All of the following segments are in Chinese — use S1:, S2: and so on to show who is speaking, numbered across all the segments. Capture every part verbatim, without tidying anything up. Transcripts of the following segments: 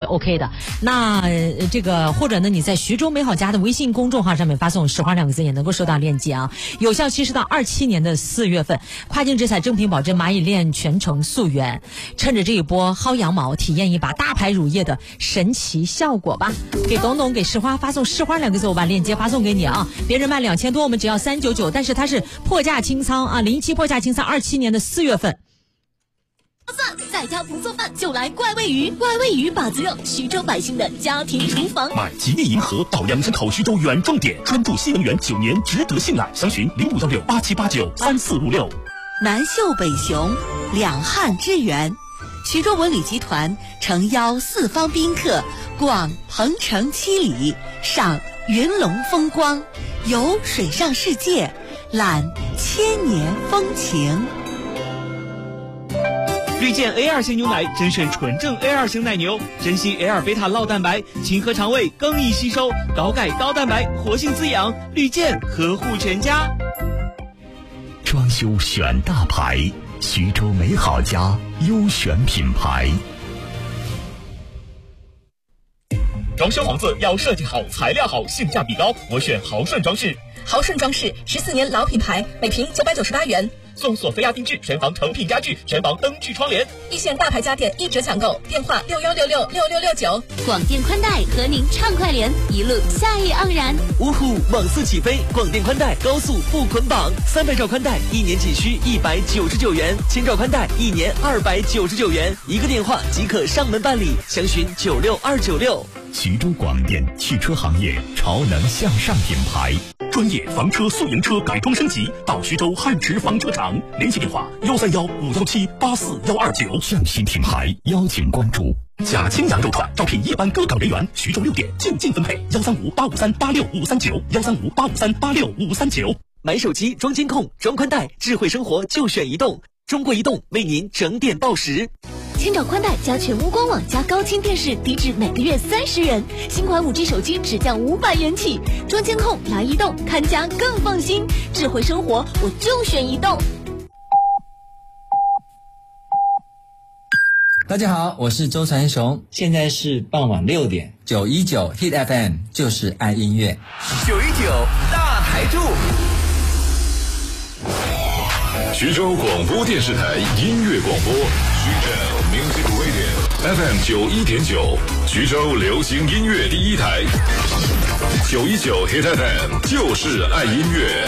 S1: OK 的。那、呃、这个或者呢，你在徐州美好家的微信公众号上面发送实话两个字也能够收到链接啊。有效期是到二七年的四月份，跨境直采正品保真蚂蚁链全程溯源，趁着这一波薅羊毛，体验一把大牌乳液的神奇效果吧。给董董给石花发送石花两个字，我把链接发送给你啊。别人卖两千多，我们只要三百九十九，但是它是破价清仓啊，零七破价清仓，二七年的四月份。
S2: 算在家不做饭就来怪味鱼，怪味鱼把子肉，徐州百姓的家庭厨房。
S3: 买吉利银河到阳山口徐州原装店，专注新能源九年，值得信赖。详询零五幺六八七八九三四五六。
S4: 南秀北雄，两汉之源。徐州文旅集团诚邀四方宾客逛鹏城七里，赏云龙风光，游水上世界，览千年风情。
S5: 绿箭 A 二 型牛奶甄选纯正 A 二 型奶牛，珍稀 A 二 贝塔酪蛋白，亲和肠胃，更易吸收，高钙高蛋白，活性滋养。绿箭呵护全家。
S3: 装修选大牌，徐州美好家优选品牌。装修房子要设计好，材料好，性价比高，我选豪顺装饰。
S2: 豪顺装饰十四年老品牌，每平九百九十八元。
S3: 送索菲亚定制全房成品家具，全房灯具窗帘，
S2: 一线大牌家电一折抢购，电话六幺六六六六六九。
S6: 广电宽带和您畅快联，一路夏意盎然。
S5: 芜湖网速起飞，广电宽带高速不捆绑，三百兆宽带一年仅需一百九十九元，千兆宽带一年二百九十九元，一个电话即可上门办理，详询九六二九六。
S3: 徐州广电汽车行业潮能向上品牌，专业房车宿营车改装升级，到徐州汉驰房车场，联系电话幺三幺五幺七八四幺二九。向新品牌邀请关注。贾青羊肉串招聘夜班歌岗人员，徐州六点就近分配，幺三五八五三八六五三九，幺三五八五三八六五三九。
S5: 买手机装监控装宽带，智慧生活就选移动，中国移动为您整点报时。
S2: 千兆宽带加全屋光网加高清电视，低至每个月三十元。新款 五 G 手机只降五百元起。装监控来移动，看家更放心。智慧生活我就选移动。
S7: 大家好，我是周传雄，现在是傍晚六点，九一九 Hit F M 就是爱音乐。
S8: 九一九大台柱。
S9: 徐州广播电视台音乐广播，徐州 Music Radio F M 九一点九，徐州流行音乐第一台。九一九 Hit F M 就是爱音乐。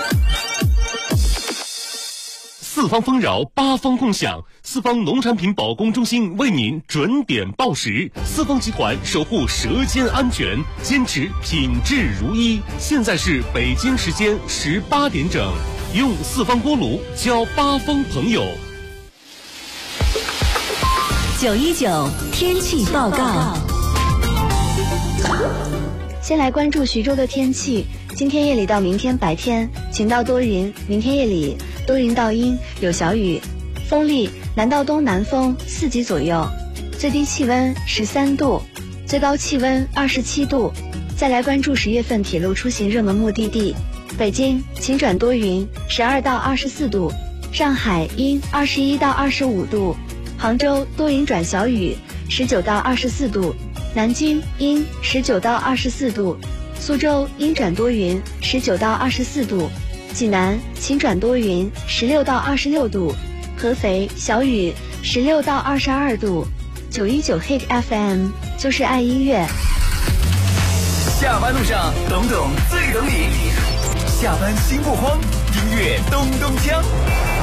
S3: 四方丰饶，八方共享。四方农产品保供中心为您准点报时。四方集团守护舌尖安全，坚持品质如一。现在是北京时间十八点整，用四方锅炉交八方朋友。
S4: 九一九天气报告。
S10: 先来关注徐州的天气。今天夜里到明天白天晴到多云，明天夜里多云到阴，有小雨，风力南到东南风四级左右，最低气温十三度，最高气温二十七度。再来关注十月份铁路出行热门目的地：北京晴转多云，十二到二十四度；上海阴，二十一到二十五度；杭州多云转小雨，十九到二十四度；南京阴，十九到二十四度；苏州阴转多云，十九到二十四度；济南晴转多云，十六到二十六度；合肥小雨，十六到二十二度。九一九 Hit F M 就是爱音乐。
S8: 下班路上，懂懂最懂你。下班心不慌，音乐咚咚锵。